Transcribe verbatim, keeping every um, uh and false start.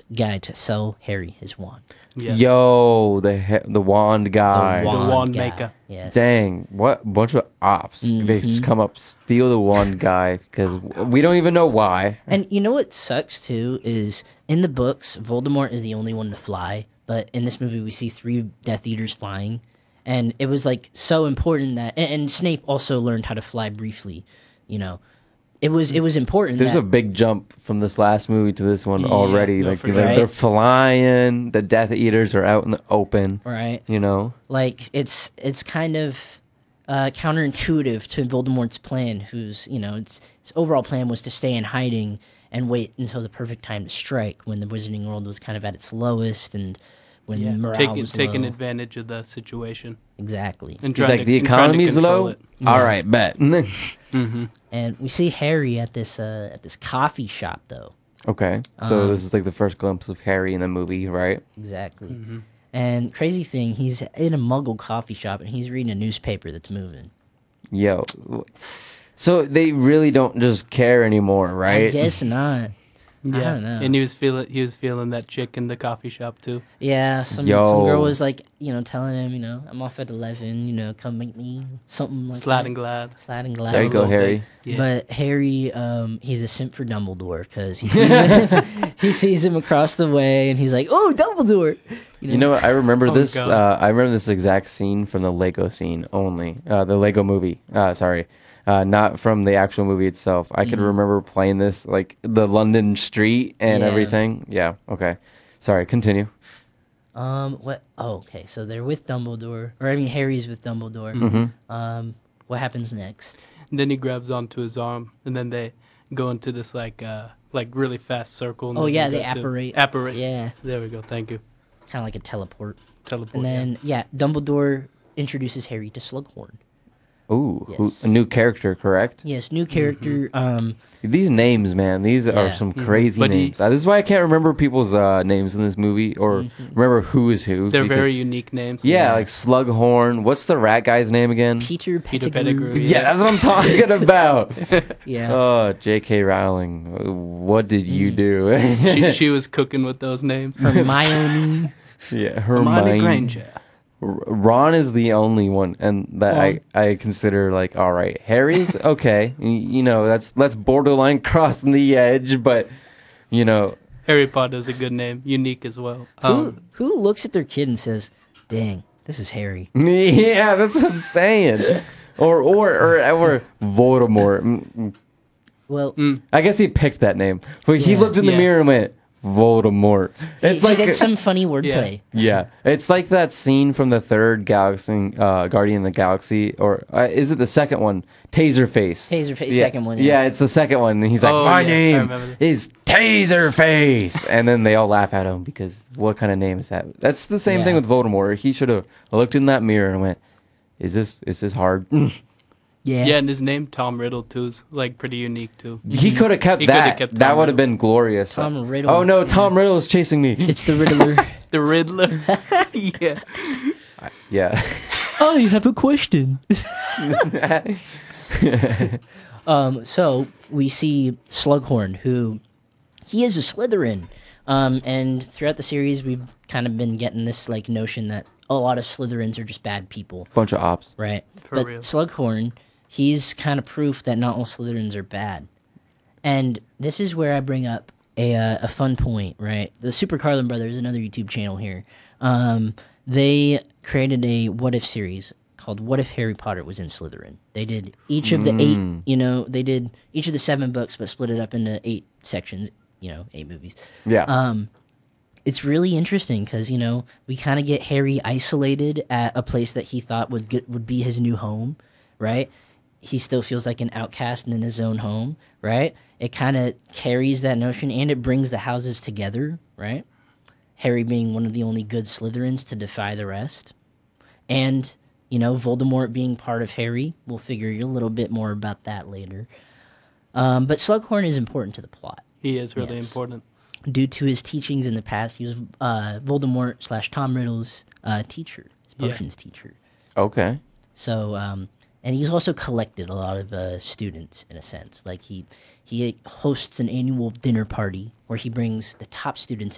guy to sell Harry his wand. Yes. Yo, the he- the wand guy. The wand, wand guy. maker. Yes. Dang, what bunch of ops. They just Mhm. come up, steal the wand guy because we don't even know why. And you know what sucks too is in the books, Voldemort is the only one to fly, but in this movie we see three Death Eaters flying, and it was like so important that and, and Snape also learned how to fly briefly, you know. It was it was important. There's that, a big jump from this last movie to this one Yeah, already. no, Like for they're, sure. they're flying, the Death Eaters are out in the open. right. You know, Like it's it's kind of uh, counterintuitive to Voldemort's plan, whose you know its, its overall plan was to stay in hiding and wait until the perfect time to strike, when the Wizarding World was kind of at its lowest and when Yeah. morale Taking was taking low. advantage of the situation. Exactly. And he's trying like to, the and trying to economy's control low. it. All Yeah. right, bet. Mm-hmm. And we see Harry at this uh, at this coffee shop, though. Okay, so Um, this is like the first glimpse of Harry in the movie, right? Exactly. Mm-hmm. And crazy thing, he's in a Muggle coffee shop and he's reading a newspaper that's moving. Yo, so they really don't just care anymore, right? I guess not. Yeah. don't know. And he was feeling he was feeling that chick in the coffee shop too. Yeah, some Yo. some girl was like, you know, telling him, you know, I'm off at eleven, you know, come meet me, something like Sliding that. glad. Sliding glad. There you A go, little bit. Harry. Yeah. But Harry, um, he's a simp for Dumbledore because he sees him, he sees him across the way and he's like, "Oh, Dumbledore!" You know what? I remember Oh, this. God. Uh, I remember this exact scene from the Lego scene only. Uh, the Lego movie. Uh, sorry, uh, not from the actual movie itself. I can Mhm. remember playing this, like the London street and Yeah. everything. Yeah. Okay. Sorry. Continue. Um, what? Oh, okay. So they're with Dumbledore, or I mean, Harry's with Dumbledore. Mm-hmm. Um, what happens next? And then he grabs onto his arm, and then they go into this like uh like really fast circle. And Oh then yeah, go they to- apparate. Apparate. Yeah, There we go. Thank you. kind of like a teleport. Teleport. And then yeah, Dumbledore introduces Harry to Slughorn. Ooh, who, Yes. a new character, correct? Yes, new character. Um, These names, man, these are Yeah. some Mhm. crazy But he- names. Uh, this is why I can't remember people's uh, names in this movie or Mhm. remember who is who. They're because- very unique names. Yeah, Yeah. like Slughorn. What's the rat guy's name again? Peter Peter Pettigrew. Pettigrew. Yeah, that's what I'm talking about. Yeah. Oh, J K. Rowling, what did you Mm. do? she, she was cooking with those names. Hermione. yeah, Hermione Hermione. Granger. R- Ron is the only one, and that I, I consider like all right. Harry's okay, y- you know that's that's borderline crossing the edge, but you know Harry Potter's a good name, unique as well. who Um, who looks at their kid and says, "Dang, this is Harry." yeah, that's what I'm saying. Or or or or Voldemort. Mm, mm. Well, mm, I guess he picked that name, but he Yeah. looked in the Yeah. mirror and went Voldemort. he, It's he like did some funny wordplay. yeah, it's like that scene from the third Galaxy, uh, Guardian of the Galaxy, or uh, is it the second one? Taserface. Taserface, Yeah. second one. Yeah. it's the second one. And he's like, Oh, my yeah, I name remember that. is Taserface. And then they all laugh at him because what kind of name is that? That's the same thing Yeah. with Voldemort. He should have looked in that mirror and went, is this is this hard? yeah. yeah, and his name Tom Riddle too is like pretty unique too. he could have kept He coulda that. kept that Tom would have Riddle. been glorious. Tom Riddle. Oh no, Tom Riddle is chasing me. It's the Riddler. The Riddler. yeah. yeah. I have a question. Um, so we see Slughorn, who he is a Slytherin, um, and throughout the series we've kind of been getting this like notion that a lot of Slytherins are just bad people, Bunch of ops. right? For but real. Slughorn, he's kind of proof that not all Slytherins are bad, and this is where I bring up a uh, a fun point, right? The Super Carlin Brothers, another YouTube channel here, um, they created a what if series called "What If Harry Potter Was in Slytherin." They did each of the Mm. eight, you know, they did each of the seven books, but split it up into eight sections, you know, eight movies. Yeah. Um, it's really interesting because you know we kind of get Harry isolated at a place that he thought would get, would be his new home, right? He still feels like an outcast and in his own home, right? It kind of carries that notion and it brings the houses together, right? Harry being one of the only good Slytherins to defy the rest, and you know Voldemort being part of Harry. We'll figure a little bit more about that later. Um, but Slughorn is important to the plot. He is really Yes. important. Due to his teachings in the past, he was uh, Voldemort slash Tom Riddle's uh, teacher, his Yeah. potions teacher. okay. So, um, and he's also collected a lot of uh, students in a sense. Like he he hosts an annual dinner party where he brings the top students